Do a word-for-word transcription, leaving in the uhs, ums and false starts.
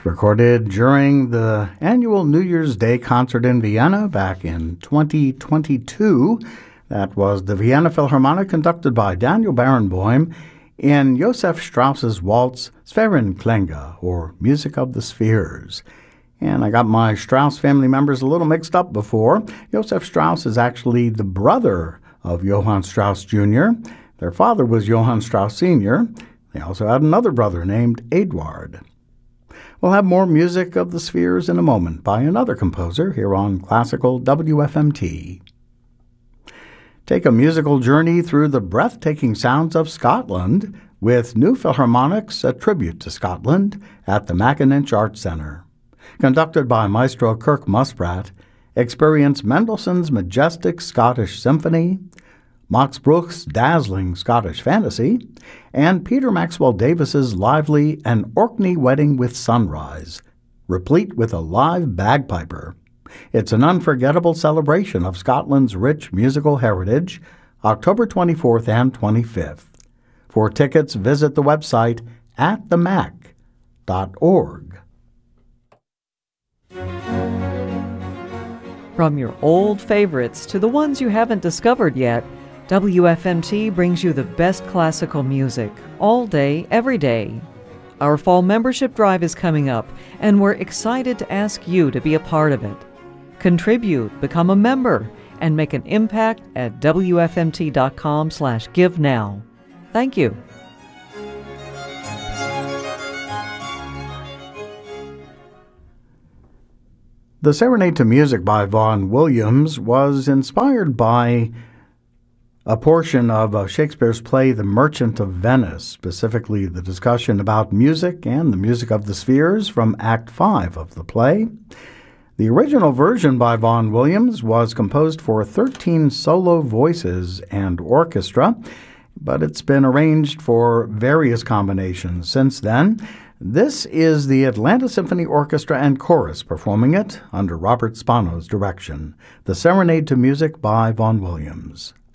recorded during the annual New Year's Day concert in Vienna back in twenty twenty-two. That was the Vienna Philharmonic, conducted by Daniel Barenboim, in Josef Strauss's waltz Sphärenklänge, or Music of the Spheres. And I got my Strauss family members a little mixed up before. Josef Strauss is actually the brother of Johann Strauss Junior Their father was Johann Strauss Senior They also had another brother named Eduard. We'll have more Music of the Spheres in a moment by another composer here on Classical W F M T. Take a musical journey through the breathtaking sounds of Scotland with New Philharmonics, a tribute to Scotland, at the Macinench Arts Centre. Conducted by Maestro Kirk Musprat, experience Mendelssohn's majestic Scottish symphony, Max Bruch's dazzling Scottish fantasy, and Peter Maxwell Davis's lively An Orkney Wedding with Sunrise, replete with a live bagpiper. It's an unforgettable celebration of Scotland's rich musical heritage, October twenty-fourth and twenty-fifth. For tickets, visit the website at the mac dot org. From your old favorites to the ones you haven't discovered yet, W F M T brings you the best classical music, all day, every day. Our fall membership drive is coming up, and we're excited to ask you to be a part of it. Contribute, become a member, and make an impact at W F M T dot com slash give now. Thank you. The Serenade to Music by Vaughan Williams was inspired by a portion of uh, Shakespeare's play The Merchant of Venice, specifically the discussion about music and the music of the spheres from Act five of the play. The original version by Vaughan Williams was composed for thirteen solo voices and orchestra, but it's been arranged for various combinations since then. This is the Atlanta Symphony Orchestra and Chorus performing it under Robert Spano's direction. The Serenade to Music by Vaughan Williams.